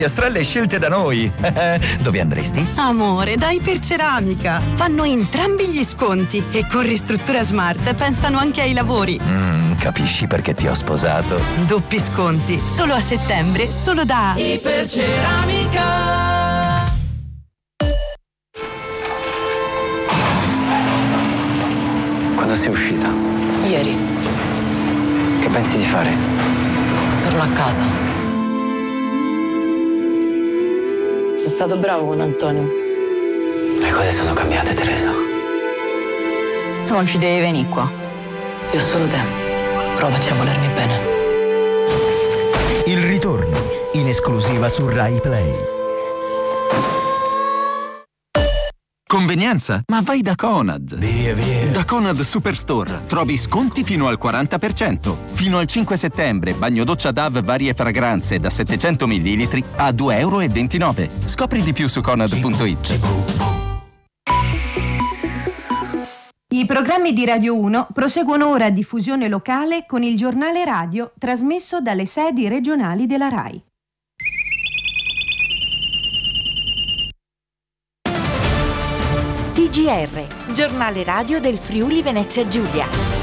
Piastrelle scelte da noi. Dove andresti? Amore, da Iperceramica. Fanno entrambi gli sconti e con ristruttura smart pensano anche ai lavori. Capisci perché ti ho sposato? Doppi sconti, solo a settembre, solo da Iperceramica. Quando sei uscita? Ieri. Che pensi di fare? Torno a casa. Sei stato bravo con Antonio. Le cose sono cambiate, Teresa. Tu non ci devi venire qua. Io ho solo te. Provaci a volermi bene. Il ritorno, in esclusiva su Rai Play. Convenienza? Ma vai da Conad. Via. Da Conad Superstore trovi sconti fino al 40%. Fino al 5 settembre, bagno doccia Dove varie fragranze da 700 ml a €2,29. Scopri di più su conad.it. I programmi di Radio 1 proseguono ora a diffusione locale con il giornale radio trasmesso dalle sedi regionali della RAI. TGR, giornale radio del Friuli Venezia Giulia.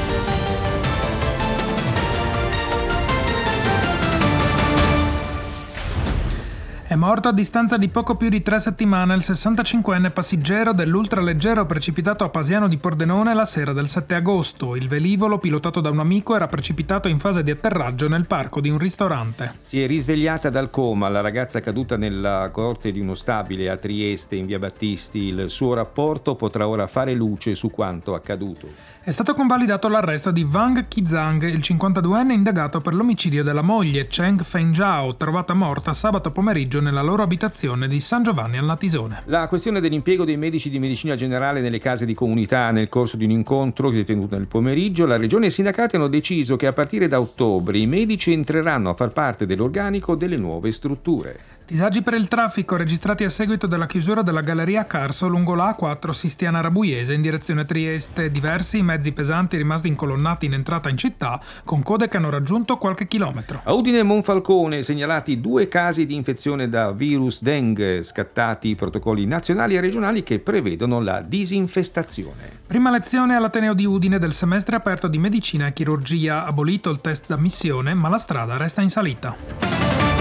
È morto a distanza di poco più di 3 settimane il 65enne passeggero dell'ultraleggero precipitato a Pasiano di Pordenone la sera del 7 agosto. Il velivolo, pilotato da un amico, era precipitato in fase di atterraggio nel parco di un ristorante. Si è risvegliata dal coma la ragazza caduta nella corte di uno stabile a Trieste in via Battisti. Il suo rapporto potrà ora fare luce su quanto accaduto. È stato convalidato l'arresto di Wang Qizhang, il 52enne indagato per l'omicidio della moglie Cheng Fengzhao, trovata morta sabato pomeriggio nella loro abitazione di San Giovanni al Natisone. La questione dell'impiego dei medici di medicina generale nelle case di comunità nel corso di un incontro che si è tenuto nel pomeriggio, la Regione e i sindacati hanno deciso che a partire da ottobre i medici entreranno a far parte dell'organico delle nuove strutture. Disagi per il traffico registrati a seguito della chiusura della galleria Carso lungo la A4 Sistiana-Rabuiese in direzione Trieste. Diversi mezzi pesanti rimasti incolonnati in entrata in città con code che hanno raggiunto qualche chilometro. A Udine e Monfalcone segnalati 2 casi di infezione da virus dengue, scattati protocolli nazionali e regionali che prevedono la disinfestazione. Prima lezione all'Ateneo di Udine del semestre aperto di medicina e chirurgia, abolito il test d'ammissione ma la strada resta in salita.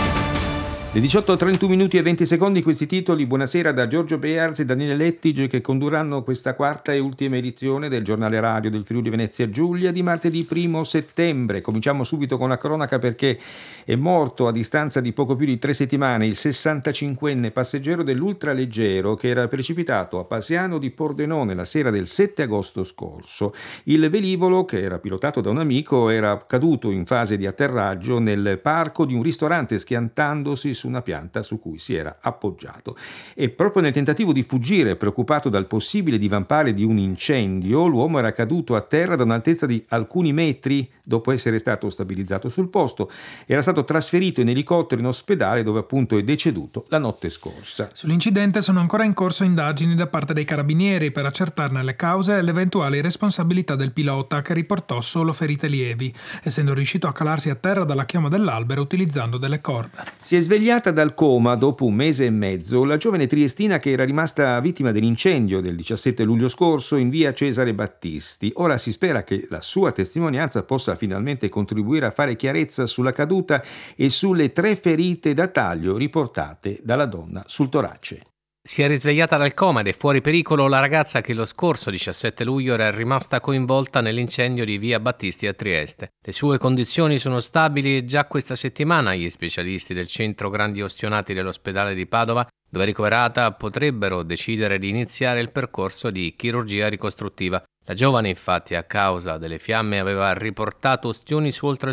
Le 18:31 minuti e 20 secondi questi titoli. Buonasera da Giorgio Bearzi e Daniele Lettige che condurranno questa quarta e ultima edizione del giornale radio del Friuli Venezia Giulia di martedì 1 settembre. Cominciamo subito con la cronaca perché è morto a distanza di poco più di 3 settimane il 65enne passeggero dell'ultraleggero che era precipitato a Pasiano di Pordenone la sera del 7 agosto scorso. Il velivolo, che era pilotato da un amico, era caduto in fase di atterraggio nel parco di un ristorante schiantandosi su una pianta su cui si era appoggiato. E proprio nel tentativo di fuggire, preoccupato dal possibile divampare di un incendio, l'uomo era caduto a terra da un'altezza di alcuni metri. Dopo essere stato stabilizzato sul posto, era stato trasferito in elicottero in ospedale dove appunto è deceduto la notte scorsa. Sull'incidente sono ancora in corso indagini da parte dei carabinieri per accertarne le cause e le eventuali responsabilità del pilota, che riportò solo ferite lievi, essendo riuscito a calarsi a terra dalla chioma dell'albero utilizzando delle corde. Si è svegliata dal coma dopo 1 mese e mezzo la giovane triestina che era rimasta vittima dell'incendio del 17 luglio scorso in via Cesare Battisti. Ora si spera che la sua testimonianza possa finalmente contribuire a fare chiarezza sulla caduta e sulle 3 ferite da taglio riportate dalla donna sul torace. Si è risvegliata dal coma ed è fuori pericolo la ragazza che lo scorso 17 luglio era rimasta coinvolta nell'incendio di via Battisti a Trieste. Le sue condizioni sono stabili e già questa settimana gli specialisti del centro grandi ostionati dell'ospedale di Padova, dove è ricoverata, potrebbero decidere di iniziare il percorso di chirurgia ricostruttiva. La giovane infatti a causa delle fiamme aveva riportato ustioni su oltre il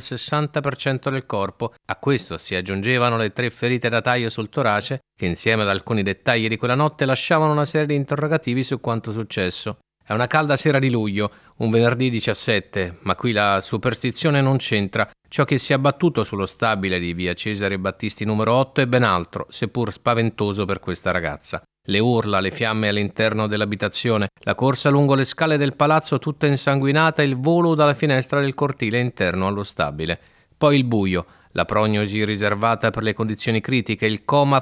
60% del corpo. A questo si aggiungevano le 3 ferite da taglio sul torace che insieme ad alcuni dettagli di quella notte lasciavano una serie di interrogativi su quanto successo. È una calda sera di luglio, un venerdì 17, ma qui la superstizione non c'entra. Ciò che si è abbattuto sullo stabile di via Cesare Battisti numero 8 è ben altro, seppur spaventoso per questa ragazza. Le urla, le fiamme all'interno dell'abitazione, la corsa lungo le scale del palazzo tutta insanguinata e il volo dalla finestra del cortile interno allo stabile. Poi il buio, la prognosi riservata per le condizioni critiche, il coma